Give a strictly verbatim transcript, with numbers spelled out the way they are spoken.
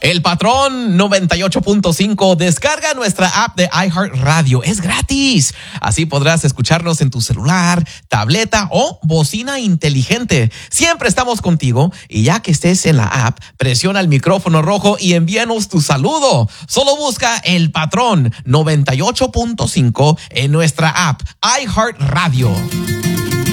El Patrón noventa y ocho punto cinco. Descarga nuestra app de iHeartRadio. Es gratis. Así podrás escucharnos en tu celular, tableta o bocina inteligente. Siempre estamos contigo y ya que estés en la app, presiona el micrófono rojo y envíanos tu saludo. Solo busca El Patrón noventa y ocho punto cinco en nuestra app iHeartRadio.